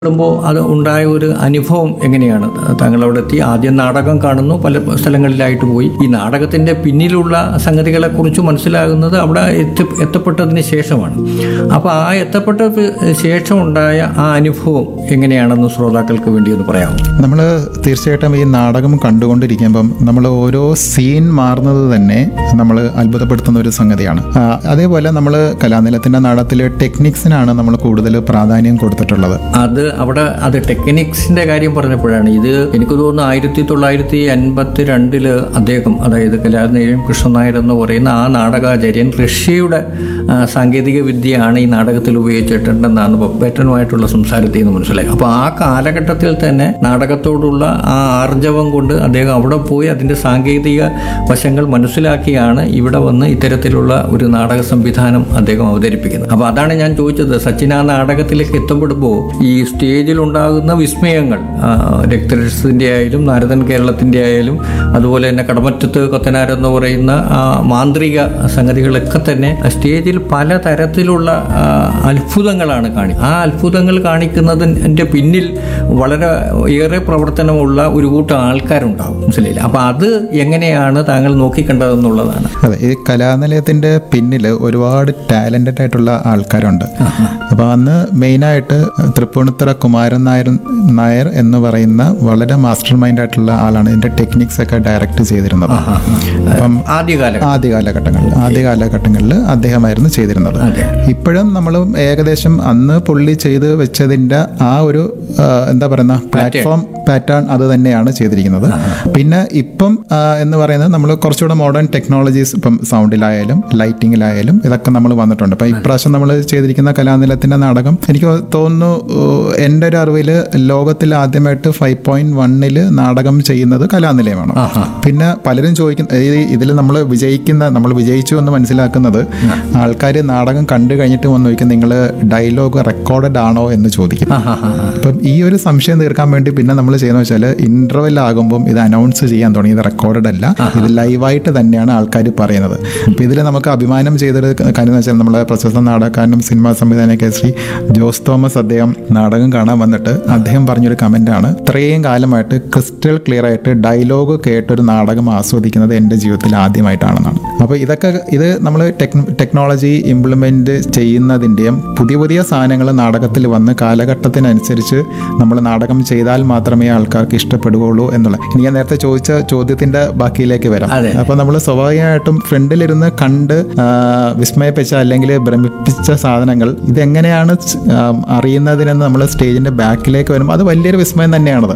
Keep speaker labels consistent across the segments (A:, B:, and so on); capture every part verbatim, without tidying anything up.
A: ുമ്പോൾ അത് ഉണ്ടായ ഒരു അനുഭവം എങ്ങനെയാണ്? താങ്കൾ അവിടെ എത്തി, ആദ്യം നാടകം കാണുന്നു, പല സ്ഥലങ്ങളിലായിട്ട് പോയി. ഈ നാടകത്തിന്റെ പിന്നിലുള്ള സംഗതികളെ കുറിച്ച് മനസ്സിലാകുന്നത് അവിടെ എത്തി എത്തപ്പെട്ടതിന് ശേഷമാണ്. അപ്പോൾ ആ എത്തപ്പെട്ട ശേഷം ഉണ്ടായ ആ അനുഭവം എങ്ങനെയാണെന്ന് ശ്രോതാക്കൾക്ക് വേണ്ടി ഒന്ന് പറയാമോ?
B: നമ്മൾ തീർച്ചയായിട്ടും ഈ നാടകം കണ്ടുകൊണ്ടിരിക്കുമ്പം നമ്മൾ ഓരോ സീൻ മാറുന്നത് തന്നെ നമ്മൾ അത്ഭുതപ്പെടുത്തുന്ന ഒരു സംഗതിയാണ്. അതേപോലെ നമ്മൾ കലാനിലയത്തിന്റെ നാടകത്തിലെ ടെക്നിക്സിനാണ് നമ്മൾ കൂടുതൽ പ്രാധാന്യം കൊടുത്തിട്ടുള്ളത്.
A: അത് അവിടെ അത് ടെക്നിക്സിന്റെ കാര്യം പറഞ്ഞപ്പോഴാണ് ഇത് എനിക്ക് തോന്നുന്നു ആയിരത്തി തൊള്ളായിരത്തി അൻപത്തി രണ്ടില് അദ്ദേഹം, അതായത് കലാനിലയം കൃഷ്ണൻ നായർ എന്ന് പറയുന്ന ആ നാടകാചാര്യൻ റഷ്യയുടെ സാങ്കേതിക വിദ്യയാണ് ഈ നാടകത്തിൽ ഉപയോഗിച്ചിട്ടുണ്ടെന്നാണ് ബപ്പേറ്റനുമായിട്ടുള്ള സംസാരത്തിൽ നിന്ന് മനസ്സിലായി. അപ്പോൾ ആ കാലഘട്ടത്തിൽ തന്നെ നാടകത്തോടുള്ള ആ ആർജവം കൊണ്ട് അദ്ദേഹം അവിടെ പോയി അതിന്റെ സാങ്കേതിക വശങ്ങൾ മനസ്സിലാക്കിയാണ് ഇവിടെ വന്ന് ഇത്തരത്തിലുള്ള ഒരു നാടക സംവിധാനം അദ്ദേഹം അവതരിപ്പിക്കുന്നത്. അപ്പോൾ അതാണ് ഞാൻ ചോദിച്ചത്, സച്ചിൻ ആ നാടകത്തിലേക്ക് എത്തപ്പെടുമ്പോൾ ഈ സ്റ്റേജിൽ ഉണ്ടാകുന്ന വിസ്മയങ്ങൾ, രക്തരക്ഷസിന്റെ ആയാലും നാരദൻ കേരളത്തിന്റെ ആയാലും അതുപോലെ തന്നെ കടമറ്റത്ത് കൊത്തനാരെന്ന് പറയുന്ന മാന്ത്രിക സംഗതികളൊക്കെ തന്നെ സ്റ്റേജിൽ പല തരത്തിലുള്ള അത്ഭുതങ്ങളാണ് കാണിക്കുന്നത്. ആ അത്ഭുതങ്ങൾ കാണിക്കുന്നതിൻ്റെ പിന്നിൽ വളരെ ഏറെ പ്രവർത്തനമുള്ള ഒരു കൂട്ടം ആൾക്കാരുണ്ടാവും, മനസ്സിലായില്ല? അപ്പൊ അത് എങ്ങനെയാണ് താങ്കൾ നോക്കിക്കണ്ടതെന്നുള്ളതാണ്.
B: അതെ, ഈ കലാനിലയത്തിന്റെ പിന്നിൽ ഒരുപാട് ടാലന്റഡ് ആയിട്ടുള്ള ആൾക്കാരുണ്ട്. അപ്പൊ അന്ന് മെയിനായിട്ട് തൃപ്പൂണിത്തുറ കുമാരൻ നായർ നായർ എന്ന് പറയുന്ന വളരെ മാസ്റ്റർ മൈൻഡ് ആയിട്ടുള്ള ആളാണ് ഇതിന്റെ ടെക്നിക്സ് ഒക്കെ ഡയറക്റ്റ് ചെയ്തിരുന്നത്. അപ്പം ആദ്യകാല ആദ്യകാലഘട്ടങ്ങളിൽ ആദ്യ കാലഘട്ടങ്ങളിൽ അദ്ദേഹമായിരുന്നു ചെയ്തിരുന്നത്. ഇപ്പോഴും നമ്മൾ ഏകദേശം അന്ന് പുള്ളി ചെയ്ത് വെച്ചതിന്റെ ആ ഒരു എന്താ പറയുന്ന പ്ലാറ്റ്ഫോം പാറ്റേൺ അത് തന്നെയാണ് ചെയ്തിരിക്കുന്നത്. പിന്നെ ഇപ്പം എന്ന് പറയുന്നത് നമ്മൾ കുറച്ചുകൂടെ മോഡേൺ ടെക്നോളജീസ്, ഇപ്പം സൗണ്ടിലായാലും ലൈറ്റിങ്ങിലായാലും ഇതൊക്കെ നമ്മൾ വന്നിട്ടുണ്ട്. അപ്പം ഇപ്രാവശ്യം നമ്മൾ ചെയ്തിരിക്കുന്ന കലാനിലയത്തിന്റെ നാടകം എനിക്ക് തോന്നുന്നു എൻ്റെ ഒരു അറിവിൽ ലോകത്തിൽ ആദ്യമായിട്ട് ഫൈവ് പോയിന്റ് വണ്ണില് നാടകം ചെയ്യുന്നത് കലാനിലയമാണ്. പിന്നെ പലരും ചോദിക്കുന്ന ഇതിൽ നമ്മൾ വിജയിക്കുന്ന നമ്മൾ വിജയിച്ചു എന്ന് മനസ്സിലാക്കുന്നത് ആൾക്കാർ നാടകം കണ്ടു കഴിഞ്ഞിട്ട് വന്ന് ചോദിക്കും, നിങ്ങൾ ഡയലോഗ് റെക്കോർഡഡ് ആണോ എന്ന് ചോദിക്കും. അപ്പം ഈ ഒരു സംശയം തീർക്കാൻ വേണ്ടി പിന്നെ നമ്മൾ ചെയ്യുന്ന വെച്ചാൽ ഇന്റർവെൽ ആകുമ്പം ഇത് അനൗൺസ് ചെയ്യാൻ തുടങ്ങി, ഇത് റെക്കോർഡഡ് അല്ല, ഇത് ലൈവായിട്ട് തന്നെയാണ് ആൾക്കാർ പറയുന്നത്. അപ്പം ഇതിൽ നമുക്ക് അഭിമാനം ചെയ്തൊരു കാര്യം എന്ന് വെച്ചാൽ നമ്മളെ പ്രശസ്ത നാടകക്കാരനും സിനിമാ സംവിധാനക്കെ ശ്രീ ജോസ് തോമസ് അദ്ദേഹം നാടകം കാണാൻ വന്നിട്ട് അദ്ദേഹം പറഞ്ഞൊരു കമന്റാണ്, ഇത്രയും കാലമായിട്ട് ക്രിസ്റ്റൽ ക്ലിയർ ആയിട്ട് ഡയലോഗ് കേട്ടൊരു നാടകം ആസ്വദിക്കുന്നത് എൻ്റെ ജീവിതത്തിൽ ആദ്യമായിട്ടാണെന്നാണ്. അപ്പോൾ ഇതൊക്കെ ഇത് നമ്മൾ ടെക്നോളജി ഇംപ്ലിമെന്റ് ചെയ്യുന്നതിൻ്റെയും പുതിയ പുതിയ സാധനങ്ങൾ നാടകത്തിൽ വന്ന് കാലഘട്ടത്തിനനുസരിച്ച് നമ്മൾ നാടകം ചെയ്താൽ മാത്രമേ ആൾക്കാർക്ക് ഇഷ്ടപ്പെടുകയുള്ളൂ എന്നുള്ള. ഇനി ഞാൻ നേരത്തെ ചോദിച്ച ചോദ്യത്തിന്റെ ബാക്കിയിലേക്ക് വരാം. അപ്പോൾ നമ്മൾ സ്വാഭാവികമായിട്ടും ഫ്രണ്ടിലിരുന്ന് കണ്ട് വിസ്മയിപ്പിച്ച അല്ലെങ്കിൽ ഭ്രമിപ്പിച്ച സാധനങ്ങൾ ഇതെങ്ങനെയാണ് അറിയുന്നതിനെന്ന് നമ്മൾ സ്റ്റേജിന്റെ ബാക്കിലേക്ക് വരുമ്പോൾ അത് വലിയൊരു വിസ്മയം തന്നെയാണത്,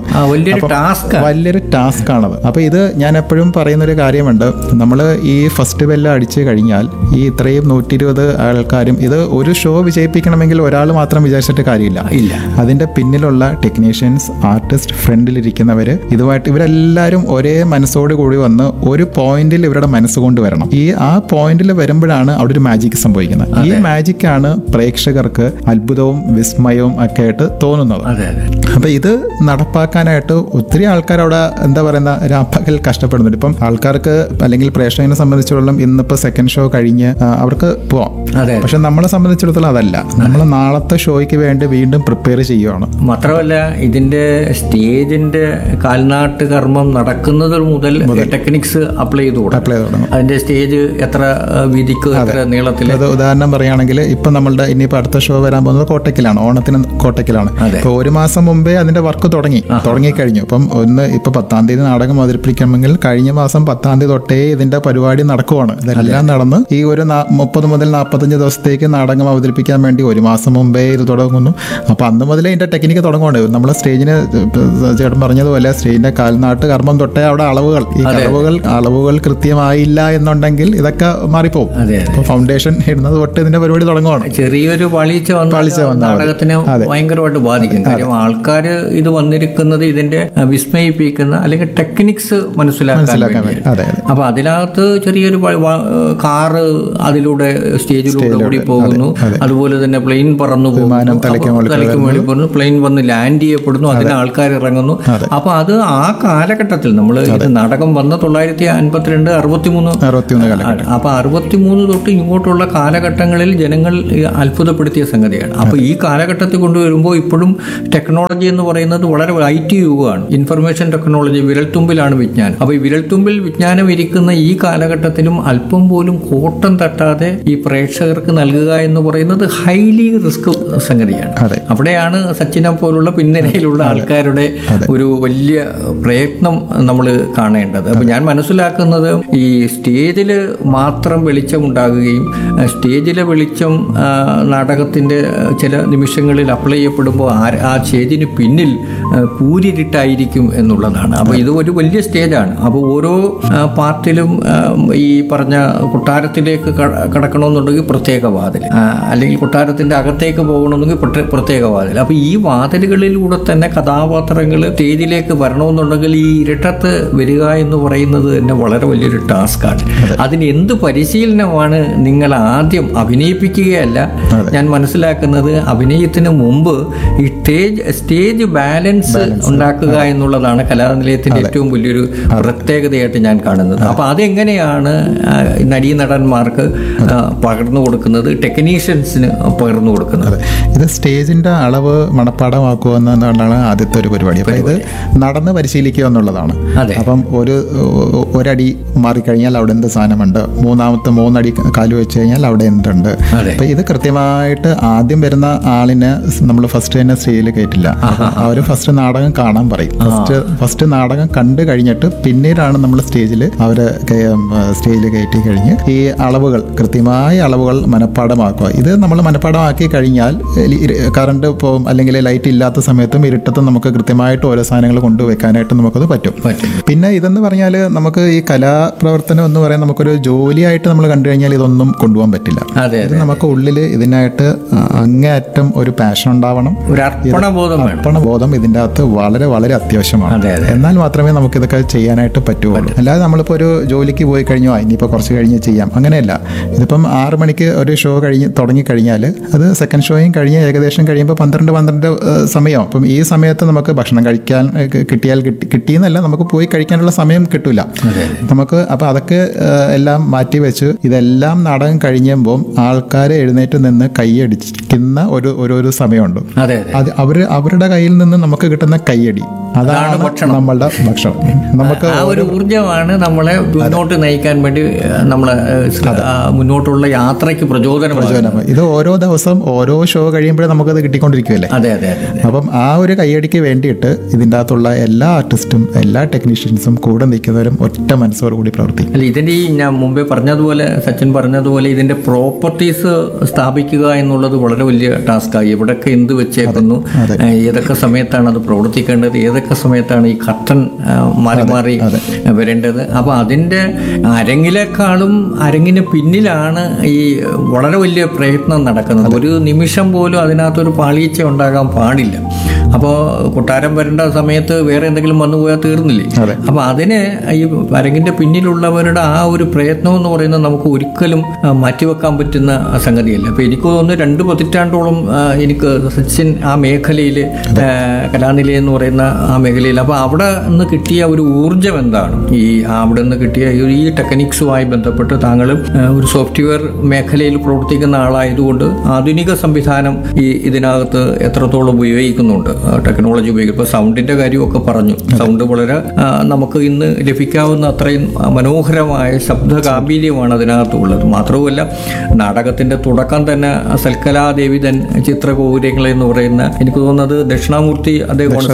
B: വലിയൊരു ടാസ്ക് ആണത്. അപ്പൊ ഇത് ഞാൻ എപ്പോഴും പറയുന്നൊരു കാര്യമുണ്ട്, നമ്മൾ ഈ ഫസ്റ്റ് ബെല്ല് അടിച്ചു കഴിഞ്ഞാൽ ഈ ഇത്രയും നൂറ്റി ഇരുപത് ആൾക്കാരും ഇത് ഒരു ഷോ വിജയിപ്പിക്കണമെങ്കിൽ ഒരാൾ മാത്രം വിചാരിച്ചിട്ട് കാര്യമില്ല. ഇല്ല, അതിന്റെ പിന്നിലുള്ള ടെക്നീഷ്യൻസ്, ആർട്ടിസ്റ്റ്, ഫ്രണ്ടിലിരിക്കുന്നവര്, ഇതുമായിട്ട് ഇവരെല്ലാവരും ഒരേ മനസ്സോട് കൂടി വന്ന് ഒരു പോയിന്റിൽ ഇവരുടെ മനസ്സുകൊണ്ട് വരണം. ഈ ആ പോയിന്റിൽ വരുമ്പോഴാണ് അവിടെ ഒരു മാജിക് സംഭവിക്കുന്നത്. ഈ മാജിക്കാണ് പ്രേക്ഷകർക്ക് അത്ഭുതവും വിസ്മയവും ഒക്കെ ആയിട്ട് തോന്നുന്നത്. അപ്പൊ ഇത് നടപ്പാക്കാനായിട്ട് ഒത്തിരി ആൾക്കാർ അവിടെ എന്താ പറയുന്ന രാപ്പകൽ കഷ്ടപ്പെടുന്നുണ്ട്. ഇപ്പം ആൾക്കാർക്ക് അല്ലെങ്കിൽ പ്രേക്ഷകനെ സംബന്ധിച്ചിടത്തോളം ഇന്നിപ്പോ സെക്കൻഡ് ഷോ കഴിഞ്ഞ് അവർക്ക് പോവാം. പക്ഷെ നമ്മളെ സംബന്ധിച്ചിടത്തോളം അതല്ല, നമ്മൾ നാളത്തെ ഷോയ്ക്ക് വേണ്ടി വീണ്ടും പ്രിപ്പയർ ചെയ്യുവാണ്.
A: മാത്രമല്ല ഇതിന്റെ സ്റ്റേജിന്റെ കാൽനാട്ട് കർമ്മം നടക്കുന്നത് മുതൽ ടെക്നിക്സ് അപ്ലൈ ചെയ്ത് അപ്ലൈ ചെയ്ത് തുടങ്ങും. അതിന്റെ സ്റ്റേജ് എത്ര വീതിക്ക് എത്ര നീളത്തിൽ.
B: അത് ഉദാഹരണം പറയുകയാണെങ്കിൽ ഇപ്പൊ നമ്മളുടെ ഇനിയിപ്പോ അടുത്ത ഷോ വരാൻ പോകുന്നത് കോട്ടയ്ക്കലാണ്, ഓണത്തിന് കോട്ടയ്ക്കലാണ്. ഇപ്പൊ ഒരു മാസം മുമ്പേ അതിന്റെ വർക്ക് തുടങ്ങി തുടങ്ങിക്കഴിഞ്ഞു. അപ്പം ഒന്ന് ഇപ്പൊ പത്താം തീയതി നാടകം അവതരിപ്പിക്കണമെങ്കിൽ കഴിഞ്ഞ മാസം പത്താം തീയതി തൊട്ടേ ഇതിന്റെ പരിപാടി നടക്കുവാണ്. ഇതെല്ലാം നടന്ന് ഈ ഒരു മുപ്പത് മുതൽ നാൽപ്പത്തഞ്ച് ദിവസത്തേക്ക് നാടകം അവതരിപ്പിക്കാൻ വേണ്ടി ഒരു മാസം മുമ്പേ ഇത് തുടങ്ങുന്നു. അപ്പൊ അന്ന് മുതലേ ഇതിന്റെ ടെക്നിക്ക് തുടങ്ങുന്നുണ്ട്. നമ്മൾ സ്റ്റേജിന് ചേട്ടൻ പറഞ്ഞതുപോലെ സ്റ്റേജിന്റെ കാൽനാട്ട് കർമ്മം തൊട്ടേ അവിടെ അളവുകൾ ഈ അളവുകൾ അളവുകൾ കൃത്യമായില്ല എന്നുണ്ടെങ്കിൽ ഇതൊക്കെ മാറിപ്പോവും. ഫൗണ്ടേഷൻ ഇടുന്നത് തൊട്ട് ഇതിന്റെ പരിപാടി തുടങ്ങുവാണ്.
A: ചെറിയൊരു പാളിച്ച പാളിച്ച നാടകത്തിനെ ഭയങ്കരമായിട്ട് ബാധിക്കും. കാര്യം ആൾക്കാർ ഇത് വന്നിരിക്കുന്നത് ഇതിന്റെ വിസ്മയിപ്പിക്കുന്ന അല്ലെങ്കിൽ ടെക്നിക്സ് മനസ്സിലാക്കാൻ. അപ്പൊ അതിനകത്ത് ചെറിയൊരു വ- വ- കാറ് അതിലൂടെ സ്റ്റേജിലൂടെ ഓടി പോകുന്നു. അതുപോലെ തന്നെ പ്ലെയിൻ പറന്നു പോകുന്നു,
B: വിമാനം തലയ്ക്ക് മുകളിൽ
A: തലയ്ക്ക് മുകളിൽ പോകുന്നു, പ്ലെയിൻ വന്ന് ലാൻഡ് ചെയ്യപ്പെടുന്നു, അതിന് ആൾക്കാർ ഇറങ്ങുന്നു. അപ്പൊ അത് ആ കാലഘട്ടത്തിൽ നമ്മൾ ഇത് നാടകം വന്ന തൊള്ളായിരത്തി അൻപത്തിരണ്ട് അറുപത്തിമൂന്ന്
B: അറുപത്തിമൂന്ന് കാലം
A: അപ്പൊ അറുപത്തിമൂന്ന് തൊട്ട് ഇങ്ങോട്ടുള്ള കാലഘട്ടങ്ങളിൽ ജനങ്ങൾ ഈ അത്ഭുതപ്പെടുത്തിയ സംഗതിയാണ്. അപ്പൊ ഈ കാലഘട്ടത്തിൽ കൊണ്ടുവരുമ്പോൾ ഇപ്പോഴും ടെക്നോളജി എന്ന് പറയുന്നത് വളരെ ഐ ടി യുഗമാണ്. ഇൻഫർമേഷൻ ടെക്നോളജി വിരൽത്തുമ്പിലാണ് വിജ്ഞാനം. അപ്പൊ ഈ വിരൽത്തുമ്പിൽ വിജ്ഞാനം ഇരിക്കുന്ന ഈ കാലഘട്ടത്തിലും അല്പം പോലും കോട്ടം തട്ടാതെ ഈ പ്രേക്ഷകർക്ക് നൽകുക എന്ന് പറയുന്നത് ഹൈലി റിസ്ക് സംഗതിയാണ്.
B: അതെ.
A: അവിടെയാണ് സച്ചിനെ പോലുള്ള പിന്നണിയിലുള്ള ആൾക്കാരുടെ ഒരു വലിയ പ്രയത്നം നമ്മൾ കാണേണ്ടത്. അപ്പൊ ഞാൻ മനസ്സിലാക്കുന്നത് ഈ സ്റ്റേജില് മാത്രം വെളിച്ചം ഉണ്ടാകുകയും സ്റ്റേജിലെ വെളിച്ചം ആ, നാടകത്തിന്റെ ചില നിമിഷങ്ങളിൽ അപ്ലൈ ചെയ്യപ്പെടുമ്പോൾ ആ- ആ സ്റ്റേജിന് പിന്നിൽ ആ, കൂരിരുട്ടായിരിക്കും എന്നുള്ളതാണ്. അപ്പൊ ഇത് ഒരു വലിയ സ്റ്റേജാണ്. അപ്പോൾ ഓരോ ആ, പാർട്ടിലും ആ, ഈ പറഞ്ഞ കൊട്ടാരത്തിലേക്ക് ക- കടക്കണമെന്നുണ്ടെങ്കിൽ പ്രത്യേക വാതിൽ, ആ, അല്ലെങ്കിൽ കൊട്ടാരത്തിന്റെ അകത്തേക്ക് പോകണമെന്നുണ്ടെങ്കിൽ പ്രത്യേക- പ്രത്യേക വാതിൽ. അപ്പൊ ഈ വാതിലുകളിലൂടെ തന്നെ കഥാപാത്രങ്ങൾ സ്റ്റേജിലേക്ക് വരണമെന്നുണ്ടെങ്കിൽ ഈ ഇരട്ടത്ത് വരിക എന്ന് പറയുന്നത് തന്നെ വളരെ വലിയൊരു ടാസ്ക്കാണ്. അതിന് എന്ത് പരിശീലനമാണ് നിങ്ങൾ ആദ്യം അഭിനയിപ്പിക്കുകയല്ല. ഞാൻ മനസ്സിലാക്കുന്നത് അഭിനയത്തിന് മുമ്പ് ഈ സ്റ്റേജ് സ്റ്റേജ് ബാലൻസ് ഉണ്ടാക്കുക എന്നുള്ളതാണ് കലാനിലയത്തിന്റെ ഏറ്റവും വലിയൊരു പ്രത്യേകതയായിട്ട് ഞാൻ കാണുന്നത്. അപ്പൊ അതെങ്ങനെയാണ് ആ, നടീനടന്മാർക്ക് ആ, പകർന്നു കൊടുക്കുന്നത്, ടെക്നീഷ്യൻസിന് പകർന്നു കൊടുക്കുന്നത്?
B: ഇത് സ്റ്റേജിന്റെ അളവ് മനഃപ്പാടമാക്കുക എന്നതാണ് ആദ്യത്തെ ഒരു പരിപാടി. അപ്പൊ ഇത് നടന്ന് പരിശീലിക്കുക എന്നുള്ളതാണ്.
A: അതെ.
B: അപ്പം ഒരു ഒരടി മാറിക്കഴിഞ്ഞാൽ അവിടെ എന്ത് സാധനമുണ്ട്, മൂന്നാമത്തെ മൂന്നടി കാല് വെച്ച് കഴിഞ്ഞാൽ അവിടെ എന്തുണ്ട്.
A: അതെ.
B: അപ്പൊ ഇത് കൃത്യമായിട്ട് ആദ്യം വരുന്ന ആളിനെ നമ്മൾ ഫസ്റ്റ് തന്നെ സ്റ്റേജിൽ കയറ്റില്ല. അവർ ഫസ്റ്റ് നാടകം കാണാൻ പറയും. ഫസ്റ്റ് ഫസ്റ്റ് നാടകം കണ്ടു കഴിഞ്ഞിട്ട് പിന്നീടാണ് നമ്മൾ സ്റ്റേജിൽ അവര് സ്റ്റേജിൽ കയറ്റി കഴിഞ്ഞ് ഈ അളവുകൾ കൃത്യമായ അളവുകൾ മനഃപ്പാടമാക്കുക. ഇത് നമ്മൾ മനഃപ്പാടമാക്കി കഴിഞ്ഞാൽ കറണ്ട് പോകും അല്ലെങ്കിൽ ലൈറ്റ് ഇല്ലാത്ത സമയത്തും ഇരുട്ടത്തും നമുക്ക് കൃത്യമായിട്ട് ഓരോ സാധനങ്ങൾ കൊണ്ടുവെക്കാനായിട്ട് നമുക്കത് പറ്റും. പിന്നെ ഇതെന്ന് പറഞ്ഞാൽ നമുക്ക് ഈ കലാപ്രവർത്തനം എന്ന് പറയാൻ നമുക്കൊരു ജോലിയായിട്ട് നമ്മൾ കണ്ടു കഴിഞ്ഞാൽ ഇതൊന്നും കൊണ്ടുപോകാൻ പറ്റില്ല.
A: അതെ,
B: ഇത് നമുക്ക് ഉള്ളിൽ ഇതിനായിട്ട് അങ്ങേയറ്റം ഒരു പാഷൻ ഉണ്ടാവണം,
A: ഒരു അർപ്പണബോധം വേണം.
B: അർപ്പണബോധം ഇതിൻ്റെ അകത്ത് വളരെ വളരെ അത്യാവശ്യമാണ്.
A: അതെ, അതെ.
B: എന്നാൽ മാത്രമേ നമുക്ക് ഇതൊക്കെ ചെയ്യാനായിട്ട് പറ്റുള്ളൂ. അല്ലാതെ നമ്മളിപ്പോൾ ഒരു ജോലിക്ക് പോയി കഴിഞ്ഞോ ഇനിയിപ്പോൾ കുറച്ച് കഴിഞ്ഞ് ചെയ്യാം, അങ്ങനെയല്ല. ഇതിപ്പം ആറ് മണിക്ക് ഒരു ഷോ കഴിഞ്ഞ് തുടങ്ങിക്കഴിഞ്ഞാൽ അത് സെക്കൻഡ് ഷോയും കഴിഞ്ഞ് ഏകദേശം കഴിയുമ്പോൾ പന്ത്രണ്ട് പന്ത്രണ്ട് സമയം. അപ്പം ഈ സമയത്ത് നമുക്ക് ഭക്ഷണം കഴിക്കാൻ കിട്ടിയാൽ കിട്ടി കിട്ടിയെന്നല്ല നമുക്ക് പോയി കഴിക്കാനുള്ള സമയം കിട്ടില്ല നമുക്ക്. അപ്പം അതൊക്കെ എല്ലാം മാറ്റി വെച്ച് ഇതെല്ലാം നാടകം കഴിയുമ്പോൾ ആൾക്കാർ എഴുന്നേറ്റ് നിന്ന് കൈയടിക്കുന്ന ഒരു ഒരു സമയമുണ്ട്.
A: അതെ,
B: അത് അവർ അവരുടെ കയ്യിൽ നിന്ന് നമുക്ക് കിട്ടുന്ന കൈയടി, അതാണ് നമ്മളുടെ ഭക്ഷണം. നമുക്ക്
A: ആ ഒരു ഊർജ്ജമാണ് നമ്മളെ മുന്നോട്ട് നയിക്കാൻ വേണ്ടി നമ്മളെ മുന്നോട്ടുള്ള യാത്രയ്ക്ക് പ്രചോദനം.
B: ഇത് ഓരോ ദിവസം ഓരോ ഷോ കഴിയുമ്പോഴേ നമുക്കത് കിട്ടിക്കൊണ്ടിരിക്കുകയല്ലേ.
A: അതെ അതെ അതെ.
B: അപ്പം ആ ഒരു കൈയടിക്ക് വേണ്ടിയിട്ട് ഇതിൻ്റെ അകത്തുള്ള എല്ലാ ആർട്ടിസ്റ്റും എല്ലാ ടെക്നീഷ്യൻസും കൂടെ നിൽക്കുന്നവരും ഒറ്റ മനസ്സോട് കൂടി പ്രവർത്തിക്കും.
A: അല്ല, ഇതിന്റെ ഈ ഞാൻ മുമ്പേ പറഞ്ഞതുപോലെ സച്ചിൻ പറഞ്ഞതുപോലെ ഇതിന്റെ പ്രോപ്പർട്ടീസ് സ്ഥാപിക്കുക എന്നുള്ളത് വളരെ വലിയ ടാസ്ക്കായി. എവിടെയൊക്കെ എന്ത് വെച്ചേക്കുന്നു, ഏതൊക്കെ സമയത്താണ് അത് പ്രവർത്തിക്കേണ്ടത്, ഏതൊക്കെ സമയത്താണ് ഈ കർട്ടൻ മാറി മാറി വരേണ്ടത്. അപ്പൊ അതിന്റെ അരങ്ങിലേക്കാളും അരങ്ങിന് പിന്നിലാണ് ഈ വളരെ വലിയ പ്രയത്നം നടക്കുന്നത്. ഒരു നിമിഷം പോലും അതിനകത്തൊരു പാളിച്ച ഉണ്ടാകാൻ പാടില്ല. അപ്പോൾ കൊട്ടാരം വരേണ്ട സമയത്ത് വേറെ എന്തെങ്കിലും വന്നു പോയാൽ തീർന്നില്ലേ. അപ്പൊ അതിന് ഈ അരങ്ങിന്റെ പിന്നിലുള്ളവരുടെ ആ ഒരു പ്രയത്നം എന്ന് പറയുന്നത് നമുക്ക് ഒരിക്കലും മാറ്റിവെക്കാൻ പറ്റുന്ന സംഗതിയല്ല. അപ്പൊ എനിക്ക് തോന്നുന്നു രണ്ട് പതിറ്റാണ്ടോളം എനിക്ക് സച്ചിൻ ആ മേഖലയിൽ, കലാനിലയം എന്ന് പറയുന്ന ആ മേഖലയിൽ, അപ്പൊ അവിടെ നിന്ന് കിട്ടിയ ഒരു ഊർജം എന്താണ്, ഈ അവിടെ നിന്ന് കിട്ടിയ ഈ ടെക്നിക്സുമായി ബന്ധപ്പെട്ട് താങ്കളും ഒരു സോഫ്റ്റ്വെയർ മേഖലയിൽ പ്രവർത്തിക്കുന്ന ആളായതുകൊണ്ട് ആധുനിക സംവിധാനം ഈ ഇതിനകത്ത് എത്രത്തോളം ഉപയോഗിക്കുന്നുണ്ട്, ടെക്നോളജി ഉപയോഗിക്കും. ഇപ്പോൾ സൗണ്ടിന്റെ കാര്യമൊക്കെ പറഞ്ഞു. സൗണ്ട് വളരെ നമുക്ക് ഇന്ന് ലഭിക്കാവുന്ന അത്രയും മനോഹരമായ ശബ്ദ ഗാംഭീര്യമാണ് അതിനകത്തുള്ളത്. മാത്രവുമല്ല നാടകത്തിന്റെ തുടക്കം തന്നെ സൽക്കലാദേവി തൻ ചിത്രകൗരങ്ങൾ എന്ന് പറയുന്ന, എനിക്ക് തോന്നുന്നത് ദക്ഷിണാമൂർത്തി അദ്ദേഹമാണ്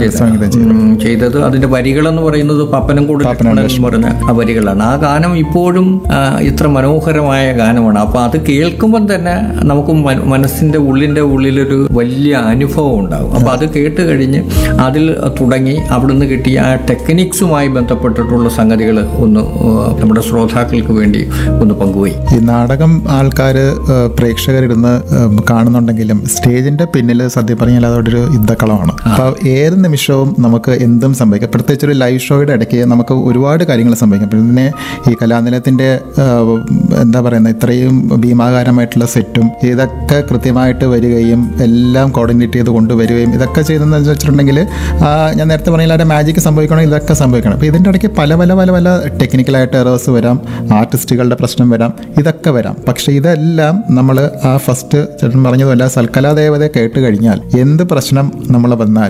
A: സംഗീതം ചെയ്തത്. അതിന്റെ വരികളെന്ന് പറയുന്നത് പാപ്പനംകോട് എന്ന് പറഞ്ഞ ആ വരികളാണ്. ആ ഗാനം ഇപ്പോഴും ഇത്ര മനോഹരമായ ഗാനമാണ്. അപ്പൊ അത് കേൾക്കുമ്പോൾ തന്നെ നമുക്ക് മനസ്സിന്റെ ഉള്ളിന്റെ ഉള്ളിലൊരു വലിയ അനുഭവം ഉണ്ടാകും. അപ്പൊ അപ്പോൾ അത് കേട്ട് കഴിഞ്ഞ് അതിൽ തുടങ്ങി അവിടുന്ന് കിട്ടിയ ആ ടെക്നിക്സുമായി ബന്ധപ്പെട്ടിട്ടുള്ള സംഗതികൾ ഒന്ന് നമ്മുടെ ശ്രോതാക്കൾക്ക് വേണ്ടി ഒന്ന് പങ്കുപോയി.
B: ഈ നാടകം ആൾക്കാർ പ്രേക്ഷകരിരുന്ന് കാണുന്നുണ്ടെങ്കിലും സ്റ്റേജിന്റെ പിന്നിൽ സത്യം പറഞ്ഞാൽ അതോടൊരു യുദ്ധക്കളമാണ്. അപ്പോൾ ഏത് നിമിഷവും നമുക്ക് എന്തും സംഭവിക്കാം. പ്രത്യേകിച്ച് ഒരു ലൈവ് ഷോയുടെ ഇടയ്ക്ക് നമുക്ക് ഒരുപാട് കാര്യങ്ങൾ സംഭവിക്കാം. പിന്നെ ഈ കലാനിലയത്തിന്റെ എന്താ പറയുന്നത് ഇത്രയും ഭീമാകാരമായിട്ടുള്ള സെറ്റും ഇതൊക്കെ കൃത്യമായിട്ട് വരികയും എല്ലാം കോർഡിനേറ്റ് ചെയ്ത് കൊണ്ടുവരികയും ഇതൊക്കെ ചെയ്തെന്ന് വെച്ചിട്ടുണ്ടെങ്കിൽ ഞാൻ നേരത്തെ പറഞ്ഞാൽ അതിൻ്റെ മാജിക് സംഭവിക്കണമെങ്കിൽ ഇതൊക്കെ സംഭവിക്കണം. അപ്പോൾ ഇതിൻ്റെ ഇടയ്ക്ക് പല പല പല പല ടെക്നിക്കലായിട്ട് എറേഴ്സ് വരാം, ആർട്ടിസ്റ്റുകളുടെ പ്രശ്നം വരാം, ഇതൊക്കെ വരാം. പക്ഷേ ഇതെല്ലാം നമ്മൾ ആ ഫസ്റ്റ് ചേട്ടൻ പറഞ്ഞതുമല്ല സൽക്കലാദേവതയെ കേട്ട് കഴിഞ്ഞാൽ എന്ത് പ്രശ്നം നമ്മൾ വന്നാൽ